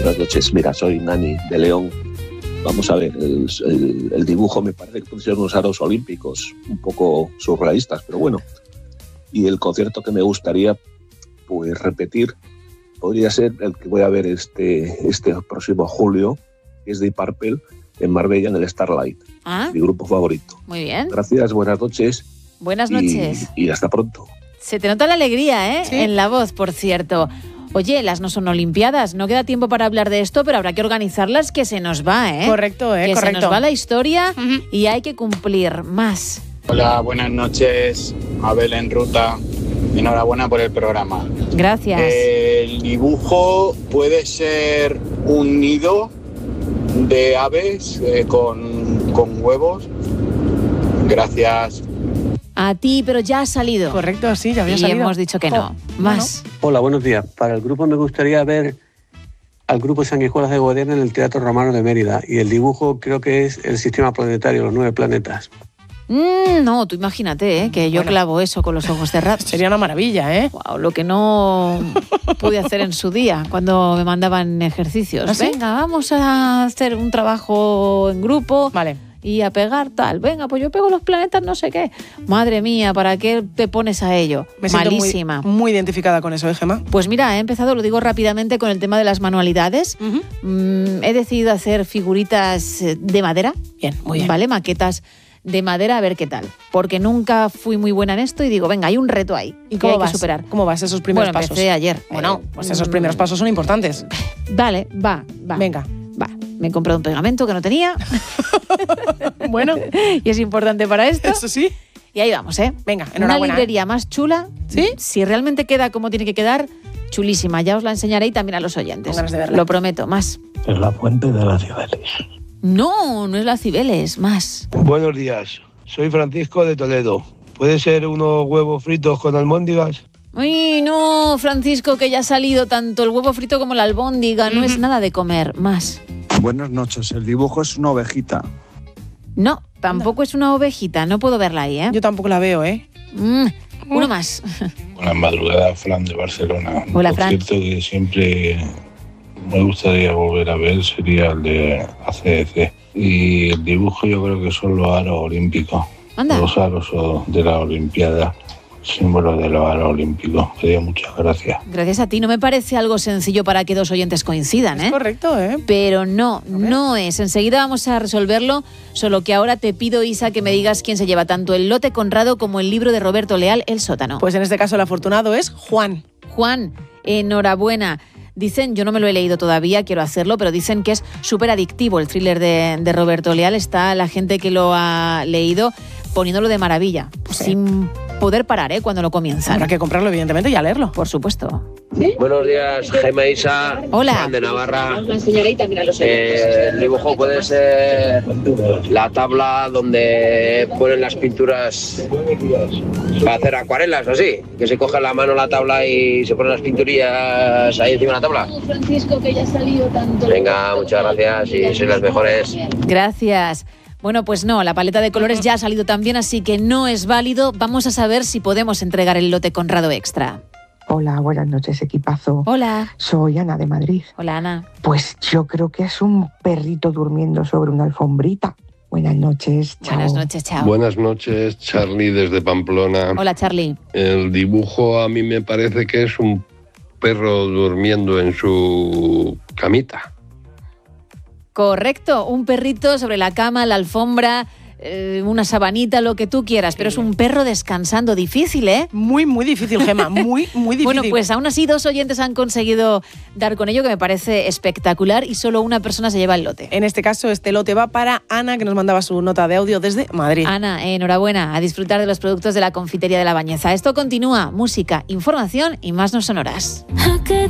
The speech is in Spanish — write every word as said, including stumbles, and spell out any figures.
buenas noches. Mira, soy Nani de León. Vamos a ver, el, el, el dibujo me parece que pusieron unos aros olímpicos, un poco surrealistas, pero bueno. Y el concierto que me gustaría pues repetir podría ser el que voy a ver este, este próximo julio, que es de Purple, en Marbella, en el Starlight. Ah, mi grupo favorito. Muy bien. Gracias, buenas noches. Buenas noches. Y, y hasta pronto. Se te nota la alegría, ¿eh? Sí. En la voz, por cierto. Oye, las no son olimpiadas, no queda tiempo para hablar de esto, pero habrá que organizarlas, que se nos va, ¿eh? Correcto, ¿eh? Que Correcto. se nos va la historia Ujú. y hay que cumplir más. Hola, buenas noches. Abel en ruta. Enhorabuena por el programa. Gracias. El dibujo puede ser un nido de aves eh, con, con huevos. Gracias. A ti, pero ya ha salido. Correcto, sí, ya había Y salido. hemos dicho que no. Oh, Más. Hola, buenos días. Para el grupo me gustaría ver al grupo Sanguijuelas de Guadiana en el Teatro Romano de Mérida. Y el dibujo creo que es el sistema planetario, los nueve planetas. Mm, no, tú imagínate, ¿eh? Que yo Bueno. clavo eso con los ojos cerrados. Sería una maravilla, ¿eh? Wow, lo que no pude hacer en su día cuando me mandaban ejercicios. ¿Ah, sí? Venga, vamos a hacer un trabajo en grupo. Vale. Y a pegar tal. Venga, pues yo pego los planetas no sé qué. Madre mía, ¿para qué te pones a ello? Me siento Malísima. Muy, muy identificada con eso, ¿eh, Gemma? Pues mira, he empezado, lo digo rápidamente, con el tema de las manualidades. Ujú. Mm, he decidido hacer figuritas eh, de madera. Bien, muy bien. ¿Vale? Maquetas de madera, a ver qué tal. Porque nunca fui muy buena en esto y digo, venga, hay un reto ahí ¿Y que cómo hay vas? que superar. ¿Cómo vas esos primeros Bueno, pasos? empecé ayer. Bueno, Eh, pues esos mm, primeros pasos son importantes. Vale, va, va. Venga. Va. Me he comprado un pegamento que no tenía Bueno, y es importante para esto. eso sí. Y ahí vamos, ¿eh? Venga, Una enhorabuena. ¿eh? librería más chula. ¿Sí? Si realmente queda como tiene que quedar, chulísima. Ya os la enseñaré y también a los oyentes. Con ganas de verla. Lo prometo, más. Es la fuente de las Cibeles. No, no es la Cibeles, más. Buenos días, soy Francisco de Toledo. ¿Puede ser unos huevos fritos con almóndigas? Uy, no, Francisco, que ya ha salido tanto el huevo frito como la albóndiga. No es nada de comer, más. Buenas noches, el dibujo es una ovejita. No, tampoco es una ovejita, no puedo verla ahí, ¿eh? Yo tampoco la veo, ¿eh? Mm, uno más. Buenas madrugadas, Fran de Barcelona. Hola, Un Fran. concierto que siempre me gustaría volver a ver sería el de A C D C. Y el dibujo yo creo que son los aros olímpicos. Anda. Los aros de la Olimpiada, símbolo de los aros olímpicos. Me dio muchas gracias. Gracias a ti, no me parece algo sencillo para que dos oyentes coincidan, Es ¿eh? correcto, ¿eh? Pero no, no es. Enseguida vamos a resolverlo, solo que ahora te pido, Isa, que me digas quién se lleva tanto el lote Conrado como el libro de Roberto Leal, El sótano. Pues en este caso el afortunado es Juan. Juan, enhorabuena. Dicen, yo no me lo he leído todavía, quiero hacerlo, pero dicen que es súper adictivo el thriller de, de Roberto Leal. Está la gente que lo ha leído poniéndolo de maravilla, Sí. sin poder parar, ¿eh? Cuando lo comienzan. Habrá que comprarlo, evidentemente, y a leerlo. Por supuesto. Buenos días, Gemma Isa. Hola. Juan de Navarra. Eh, el dibujo puede ser la tabla donde ponen las pinturas para hacer acuarelas o así. Que se coge la mano la tabla y se ponen las pinturillas ahí encima de la tabla. Francisco, que ya ha salido tanto. Venga, muchas gracias y sois las mejores. Gracias. Bueno, pues no, la paleta de colores ya ha salido también, así que no es válido. Vamos a saber si podemos entregar el lote Conrado Extra. Hola, buenas noches, equipazo. Hola. Soy Ana de Madrid. Hola, Ana. Pues yo creo que es un perrito durmiendo sobre una alfombrita. Buenas noches, chao. Buenas noches, chao. Buenas noches, Charlie desde Pamplona. Hola, Charlie. El dibujo a mí me parece que es un perro durmiendo en su camita. Correcto, un perrito sobre la cama, la alfombra, eh, una sabanita, lo que tú quieras, pero es un perro descansando. Difícil, ¿eh? Muy, muy difícil, Gemma, muy, muy difícil. Bueno, pues aún así dos oyentes han conseguido dar con ello, que me parece espectacular, y solo una persona se lleva el lote. En este caso, este lote va para Ana, que nos mandaba su nota de audio desde Madrid. Ana, enhorabuena, a disfrutar de los productos de la Confitería de la Bañeza. Esto continúa, música, información y más no sonoras.